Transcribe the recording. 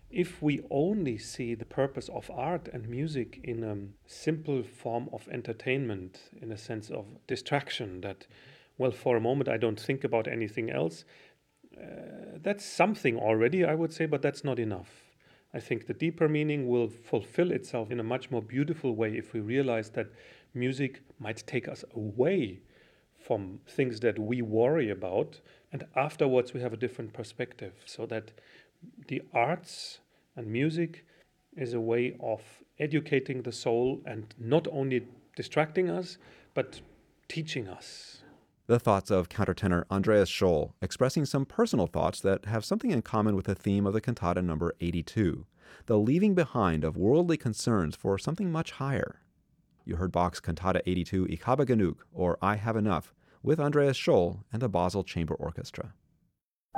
If we only see the purpose of art and music in a simple form of entertainment, in a sense of distraction, that, well, for a moment I don't think about anything else, that's something already, I would say, but that's not enough. I think the deeper meaning will fulfill itself in a much more beautiful way if we realize that music might take us away from things that we worry about, and afterwards we have a different perspective. So that the arts and music is a way of educating the soul and not only distracting us, but teaching us. The thoughts of countertenor Andreas Scholl, expressing some personal thoughts that have something in common with the theme of the cantata number 82, the leaving behind of worldly concerns for something much higher. You heard Bach's Cantata 82 Ich habe genug, or I Have Enough, with Andreas Scholl and a Basel Chamber Orchestra.